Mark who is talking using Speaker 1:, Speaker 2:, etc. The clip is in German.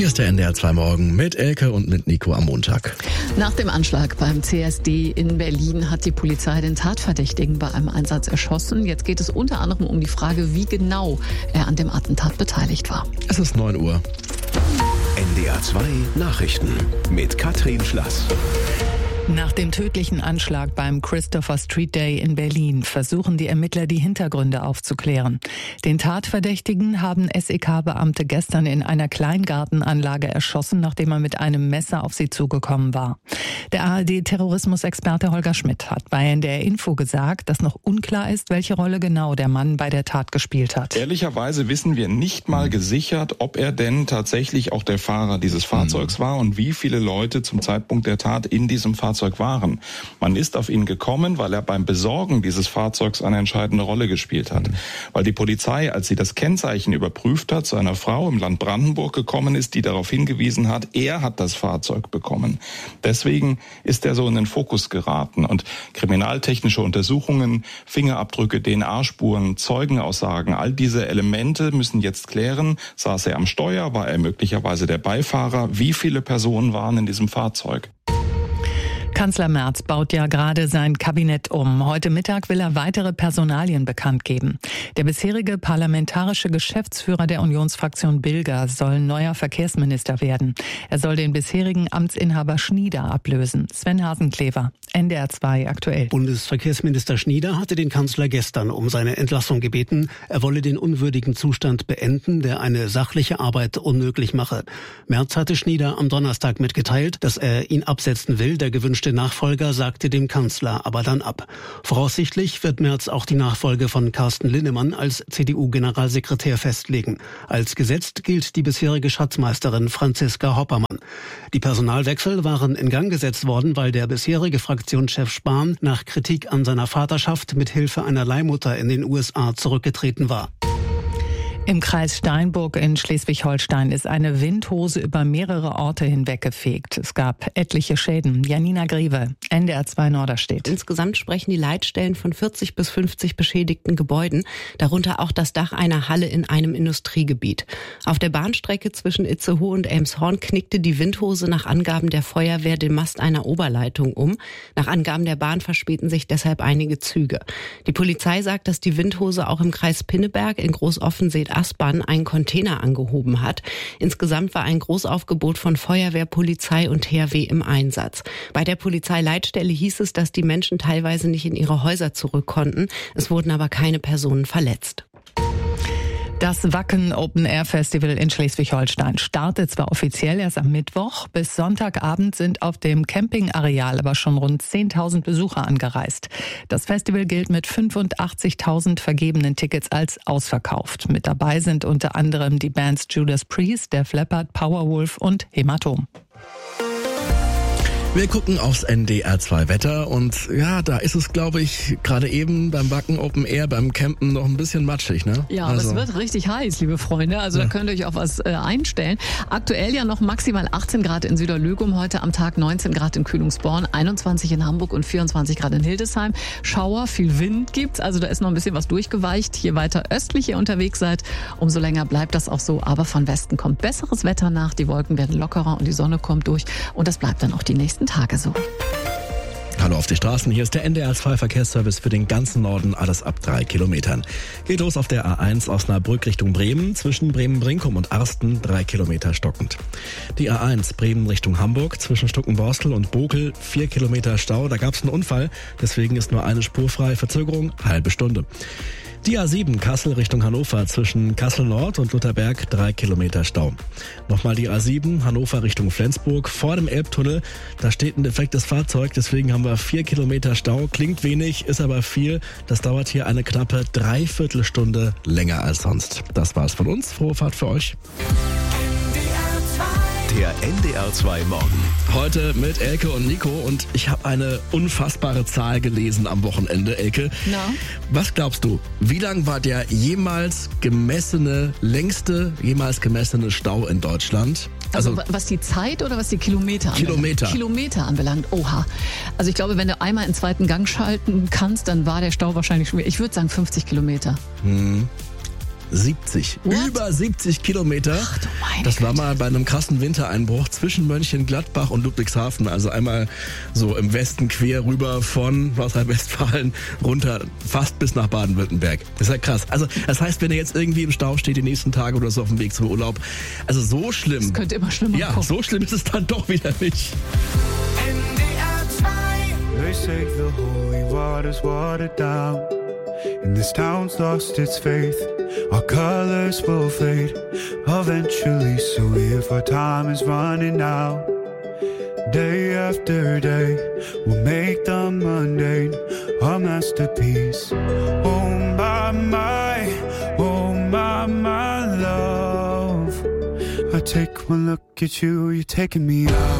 Speaker 1: Hier ist der NDR 2 Morgen mit Elke und mit Nico am Montag.
Speaker 2: Nach dem Anschlag beim CSD in Berlin hat die Polizei den Tatverdächtigen bei einem Einsatz erschossen. Jetzt geht es unter anderem um die Frage, wie genau er an dem Attentat beteiligt war.
Speaker 1: Es ist 9 Uhr.
Speaker 3: NDR 2 Nachrichten mit Katrin Schlass.
Speaker 4: Nach dem tödlichen Anschlag beim Christopher Street Day in Berlin versuchen die Ermittler, die Hintergründe aufzuklären. Den Tatverdächtigen haben SEK-Beamte gestern in einer Kleingartenanlage erschossen, nachdem er mit einem Messer auf sie zugekommen war. Der ARD-Terrorismusexperte Holger Schmidt hat bei NDR Info gesagt, dass noch unklar ist, welche Rolle genau der Mann bei der Tat gespielt hat.
Speaker 5: Ehrlicherweise wissen wir nicht mal gesichert, ob er denn tatsächlich auch der Fahrer dieses Fahrzeugs war und wie viele Leute zum Zeitpunkt der Tat in diesem Fahrzeug waren. Man ist auf ihn gekommen, weil er beim Besorgen dieses Fahrzeugs eine entscheidende Rolle gespielt hat. Weil die Polizei, als sie das Kennzeichen überprüft hat, zu einer Frau im Land Brandenburg gekommen ist, die darauf hingewiesen hat, er hat das Fahrzeug bekommen. Deswegen ist er so in den Fokus geraten. Und kriminaltechnische Untersuchungen, Fingerabdrücke, DNA-Spuren, Zeugenaussagen, all diese Elemente müssen jetzt klären. Saß er am Steuer? War er möglicherweise der Beifahrer? Wie viele Personen waren in diesem Fahrzeug?
Speaker 4: Kanzler Merz baut ja gerade sein Kabinett um. Heute Mittag will er weitere Personalien bekannt geben. Der bisherige parlamentarische Geschäftsführer der Unionsfraktion Bilger soll neuer Verkehrsminister werden. Er soll den bisherigen Amtsinhaber Schnieder ablösen. Sven Hasenklever, NDR 2 aktuell.
Speaker 6: Bundesverkehrsminister Schnieder hatte den Kanzler gestern um seine Entlassung gebeten. Er wolle den unwürdigen Zustand beenden, der eine sachliche Arbeit unmöglich mache. Merz hatte Schnieder am Donnerstag mitgeteilt, dass er ihn absetzen will. Der gewünschte Nachfolger sagte dem Kanzler aber dann ab. Voraussichtlich wird Merz auch die Nachfolge von Carsten Linnemann als CDU-Generalsekretär festlegen. Als gesetzt gilt die bisherige Schatzmeisterin Franziska Hoppermann. Die Personalwechsel waren in Gang gesetzt worden, weil der bisherige Fraktionschef Spahn nach Kritik an seiner Vaterschaft mit Hilfe einer Leihmutter in den USA zurückgetreten war.
Speaker 4: Im Kreis Steinburg in Schleswig-Holstein ist eine Windhose über mehrere Orte hinweggefegt. Es gab etliche Schäden. Janina Griewe, NDR 2 Norderstedt.
Speaker 7: Insgesamt sprechen die Leitstellen von 40 bis 50 beschädigten Gebäuden, darunter auch das Dach einer Halle in einem Industriegebiet. Auf der Bahnstrecke zwischen Itzehoe und Elmshorn knickte die Windhose nach Angaben der Feuerwehr den Mast einer Oberleitung um. Nach Angaben der Bahn verspäten sich deshalb einige Züge. Die Polizei sagt, dass die Windhose auch im Kreis Pinneberg in Großoffensee-Aspern einen Container angehoben hat. Insgesamt war ein Großaufgebot von Feuerwehr, Polizei und THW im Einsatz. Bei der Polizeileitstelle hieß es, dass die Menschen teilweise nicht in ihre Häuser zurück konnten. Es wurden aber keine Personen verletzt.
Speaker 4: Das Wacken Open Air Festival in Schleswig-Holstein startet zwar offiziell erst am Mittwoch, bis Sonntagabend sind auf dem Campingareal aber schon rund 10.000 Besucher angereist. Das Festival gilt mit 85.000 vergebenen Tickets als ausverkauft. Mit dabei sind unter anderem die Bands Judas Priest, Def Leppard, Powerwolf und Hämatom.
Speaker 1: Wir gucken aufs NDR 2 Wetter und ja, da ist es, glaube ich, gerade eben beim Wacken Open Air, beim Campen noch ein bisschen matschig, ne?
Speaker 2: Ja, aber es wird richtig heiß, liebe Freunde. Also da könnt ihr euch auf was einstellen. Aktuell ja noch maximal 18 Grad in Süderlögum, heute am Tag 19 Grad in Kühlungsborn, 21 in Hamburg und 24 Grad in Hildesheim. Schauer, viel Wind gibt's, also da ist noch ein bisschen was durchgeweicht. Je weiter östlich ihr unterwegs seid, umso länger bleibt das auch so. Aber von Westen kommt besseres Wetter nach, die Wolken werden lockerer und die Sonne kommt durch. Und das bleibt dann auch die nächsten Tage so.
Speaker 1: Hallo auf die Straßen, hier ist der NDR 2 Verkehrsservice für den ganzen Norden, alles ab 3 Kilometern. Geht los auf der A1 Osnabrück Richtung Bremen, zwischen Bremen-Brinkum und Arsten 3 Kilometer stockend. Die A1 Bremen Richtung Hamburg, zwischen Stuckenborstel und Bokel 4 Kilometer Stau, da gab es einen Unfall, deswegen ist nur eine Spur frei, Verzögerung halbe Stunde. Die A7 Kassel Richtung Hannover, zwischen Kassel Nord und Lutherberg 3 Kilometer Stau. Nochmal die A7 Hannover Richtung Flensburg, vor dem Elbtunnel, da steht ein defektes Fahrzeug, deswegen haben wir 4 Kilometer Stau. Klingt wenig, ist aber viel. Das dauert hier eine knappe Dreiviertelstunde länger als sonst. Das war's von uns. Frohe Fahrt für euch.
Speaker 3: Der NDR 2 Morgen.
Speaker 1: Heute mit Elke und Nico und ich habe eine unfassbare Zahl gelesen am Wochenende, Elke.
Speaker 2: Na?
Speaker 1: Was glaubst du, wie lang war der längste jemals gemessene Stau in Deutschland?
Speaker 2: Also was die Zeit oder was die Kilometer anbelangt? Kilometer anbelangt, oha. Also ich glaube, wenn du einmal in zweiten Gang schalten kannst, dann war der Stau wahrscheinlich schon, ich würde sagen 50 Kilometer.
Speaker 1: 70.
Speaker 2: What?
Speaker 1: Über 70 Kilometer.
Speaker 2: Ach du
Speaker 1: Das war mal bei einem krassen Wintereinbruch zwischen Mönchengladbach und Ludwigshafen. Also einmal so im Westen quer rüber von Nordrhein-Westfalen runter fast bis nach Baden-Württemberg. Das ist ja krass. Also das heißt, wenn ihr jetzt irgendwie im Au steht die nächsten Tage oder so auf dem Weg zum Urlaub. Also so schlimm.
Speaker 2: Das könnte immer schlimmer kommen.
Speaker 1: Ja, so schlimm ist es dann doch wieder nicht.
Speaker 8: They say the holy water's watered down, and this town's lost its faith. Our colors will fade eventually, so if our time is running out, day after day, we'll make the mundane a masterpiece. Oh my, oh my love. I take one look at you, you're taking me out.